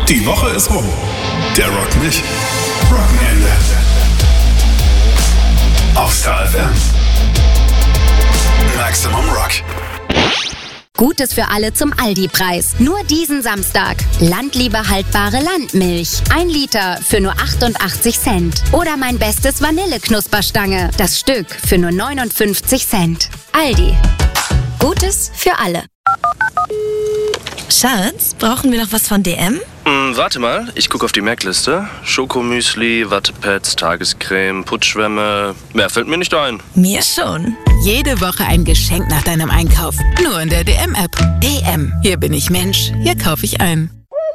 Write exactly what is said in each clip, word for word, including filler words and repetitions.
Die Woche ist rum. Der Rock nicht. Rockenende. Auf Star F M. Maximum Rock. Gutes für alle zum Aldi-Preis. Nur diesen Samstag. Landliebe haltbare Landmilch. Ein Liter für nur achtundachtzig Cent. Oder mein bestes Vanilleknusperstange. Das Stück für nur neunundfünfzig Cent. Aldi. Gutes für alle. Schatz, brauchen wir noch was von D M? Hm, warte mal, ich gucke auf die Merkliste. Schokomüsli, Wattepads, Tagescreme, Putschwämme. Mehr fällt mir nicht ein. Mir schon. Jede Woche ein Geschenk nach deinem Einkauf. Nur in der D M-App. D M. Hier bin ich Mensch. Hier kaufe ich ein.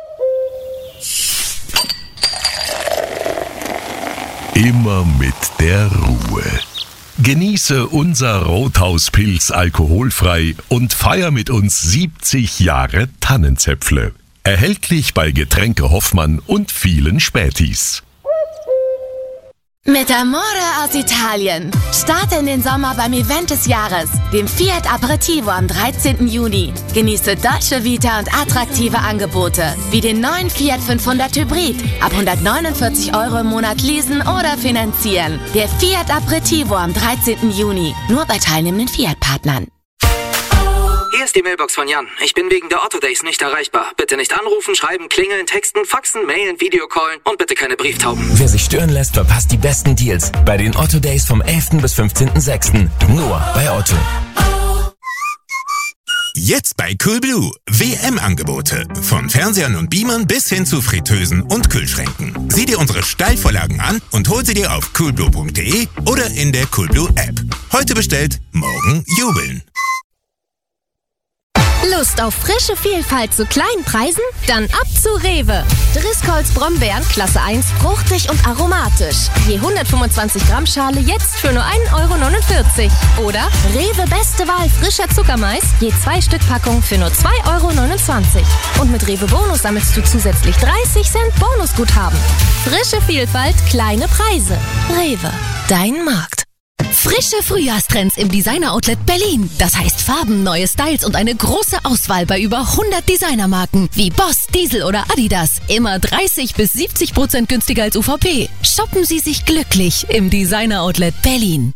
Immer mit der Ruhe. Genieße unser Rothauspilz alkoholfrei und feier mit uns siebzig Jahre Tannenzäpfle. Erhältlich bei Getränke Hoffmann und vielen Spätis. Mit Amore aus Italien. Starte in den Sommer beim Event des Jahres, dem Fiat Aperitivo am dreizehnten Juni. Genieße Dolce Vita und attraktive Angebote, wie den neuen Fiat fünfhundert Hybrid. Ab hundertneunundvierzig Euro im Monat leasen oder finanzieren. Der Fiat Aperitivo am dreizehnten Juni. Nur bei teilnehmenden Fiat-Partnern. Hier ist die Mailbox von Jan. Ich bin wegen der Otto Days nicht erreichbar. Bitte nicht anrufen, schreiben, klingeln, texten, faxen, mailen, Videocallen und bitte keine Brieftauben. Wer sich stören lässt, verpasst die besten Deals bei den Otto Days vom elften bis fünfzehnten sechsten Nur bei Otto. Jetzt bei Coolblue. W M-Angebote. Von Fernsehern und Beamern bis hin zu Fritteusen und Kühlschränken. Sieh dir unsere Steilvorlagen an und hol sie dir auf coolblue punkt de oder in der Coolblue-App. Heute bestellt, morgen jubeln. Lust auf frische Vielfalt zu kleinen Preisen? Dann ab zu Rewe. Driscolls Brombeeren Klasse eins, fruchtig und aromatisch. Je hundertfünfundzwanzig Gramm Schale jetzt für nur ein Euro neunundvierzig. Oder Rewe Beste Wahl frischer Zuckermais, je zwei Stück Packung für nur zwei Euro neunundzwanzig. Und mit Rewe Bonus sammelst du zusätzlich dreißig Cent Bonusguthaben. Frische Vielfalt, kleine Preise. Rewe, dein Markt. Frische Frühjahrstrends im Designer-Outlet Berlin. Das heißt Farben, neue Styles und eine große Auswahl bei über hundert Designermarken wie Boss, Diesel oder Adidas. Immer dreißig bis siebzig Prozent günstiger als U V P. Shoppen Sie sich glücklich im Designer-Outlet Berlin.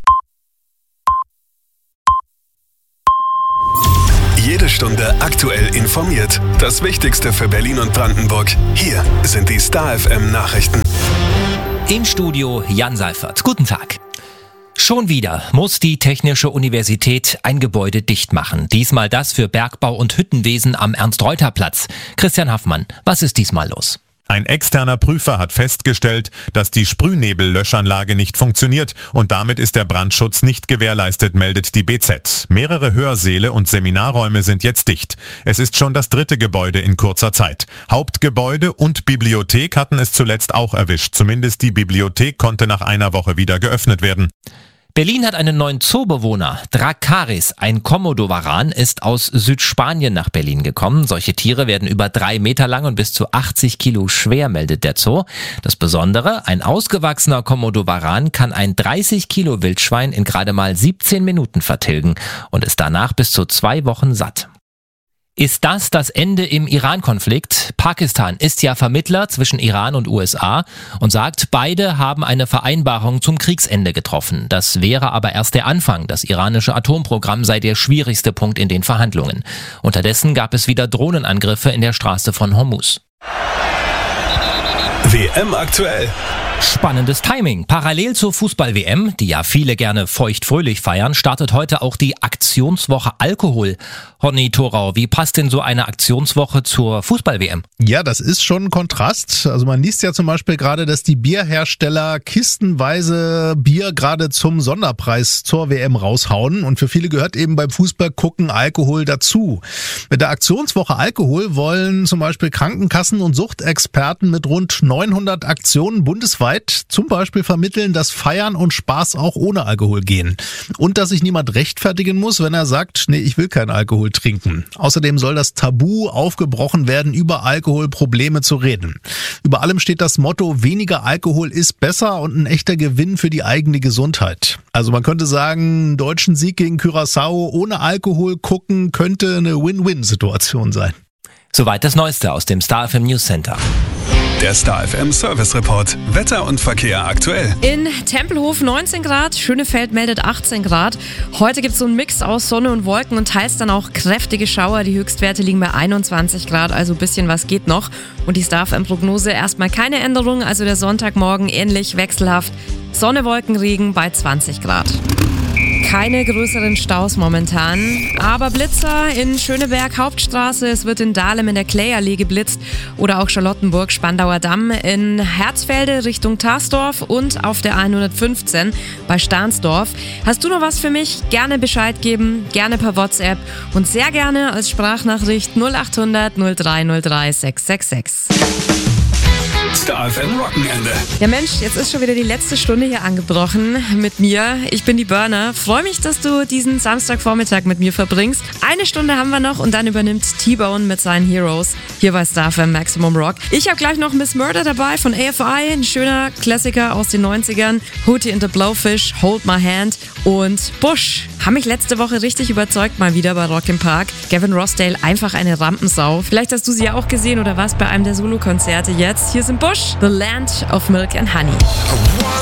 Jede Stunde aktuell informiert. Das Wichtigste für Berlin und Brandenburg. Hier sind die Star F M Nachrichten. Im Studio Jan Seifert. Guten Tag. Schon wieder muss die Technische Universität ein Gebäude dicht machen. Diesmal das für Bergbau und Hüttenwesen am Ernst-Reuter-Platz. Christian Haffmann, was ist diesmal los? Ein externer Prüfer hat festgestellt, dass die Sprühnebellöschanlage nicht funktioniert und damit ist der Brandschutz nicht gewährleistet, meldet die B Z. Mehrere Hörsäle und Seminarräume sind jetzt dicht. Es ist schon das dritte Gebäude in kurzer Zeit. Hauptgebäude und Bibliothek hatten es zuletzt auch erwischt. Zumindest die Bibliothek konnte nach einer Woche wieder geöffnet werden. Berlin hat einen neuen Zoobewohner. Dracaris, ein Komodowaran, ist aus Südspanien nach Berlin gekommen. Solche Tiere werden über drei Meter lang und bis zu achtzig Kilo schwer, meldet der Zoo. Das Besondere, ein ausgewachsener Komodowaran kann ein dreißig Kilo Wildschwein in gerade mal siebzehn Minuten vertilgen und ist danach bis zu zwei Wochen satt. Ist das das Ende im Iran-Konflikt? Pakistan ist ja Vermittler zwischen Iran und U S A und sagt, beide haben eine Vereinbarung zum Kriegsende getroffen. Das wäre aber erst der Anfang. Das iranische Atomprogramm sei der schwierigste Punkt in den Verhandlungen. Unterdessen gab es wieder Drohnenangriffe in der Straße von Hormuz. W M aktuell. Spannendes Timing. Parallel zur Fußball-W M, die ja viele gerne feucht-fröhlich feiern, startet heute auch die Aktionswoche Alkohol. Honny Thorau, wie passt denn so eine Aktionswoche zur Fußball-W M? Ja, das ist schon ein Kontrast. Also man liest ja zum Beispiel gerade, dass die Bierhersteller kistenweise Bier gerade zum Sonderpreis zur W M raushauen. Und für viele gehört eben beim Fußball gucken Alkohol dazu. Mit der Aktionswoche Alkohol wollen zum Beispiel Krankenkassen und Suchtexperten mit rund neunhundert Aktionen bundesweit zum Beispiel vermitteln, dass Feiern und Spaß auch ohne Alkohol gehen. Und dass sich niemand rechtfertigen muss, wenn er sagt, nee, ich will keinen Alkohol trinken. Außerdem soll das Tabu aufgebrochen werden, über Alkoholprobleme zu reden. Über allem steht das Motto, weniger Alkohol ist besser und ein echter Gewinn für die eigene Gesundheit. Also man könnte sagen, einen deutschen Sieg gegen Curaçao ohne Alkohol gucken könnte eine Win-Win-Situation sein. Soweit das Neueste aus dem Star F M News Center. Der Star F M Service Report. Wetter und Verkehr aktuell. In Tempelhof neunzehn Grad, Schönefeld meldet achtzehn Grad. Heute gibt es so einen Mix aus Sonne und Wolken und teils dann auch kräftige Schauer. Die Höchstwerte liegen bei einundzwanzig Grad, also ein bisschen was geht noch. Und die Star F M Prognose erstmal keine Änderung, also der Sonntagmorgen ähnlich wechselhaft. Sonne, Wolken, Regen bei zwanzig Grad. Keine größeren Staus momentan, aber Blitzer in Schöneberg Hauptstraße, es wird in Dahlem in der Clay-Allee geblitzt oder auch Charlottenburg, Spandauer Damm, in Herzfelde Richtung Tarsdorf und auf der hundertfünfzehn bei Stahnsdorf. Hast du noch was für mich? Gerne Bescheid geben, gerne per WhatsApp und sehr gerne als Sprachnachricht null acht hundert null drei null drei sechs sechs sechs. Star F M Wochenende. Ja Mensch, jetzt ist schon wieder die letzte Stunde hier angebrochen mit mir. Ich bin die Burner. Freue mich, dass du diesen Samstagvormittag mit mir verbringst. Eine Stunde haben wir noch und dann übernimmt T-Bone mit seinen Heroes hier bei Star F M Maximum Rock. Ich habe gleich noch Miss Murder dabei von A F I, ein schöner Klassiker aus den neunzigern. Hootie and the Blowfish, Hold My Hand und Bush. Haben mich letzte Woche richtig überzeugt mal wieder bei Rock im Park. Gavin Rossdale, einfach eine Rampensau. Vielleicht hast du sie ja auch gesehen oder warst bei einem der Solokonzerte jetzt. Hier sind Bush, The Land of Milk and Honey.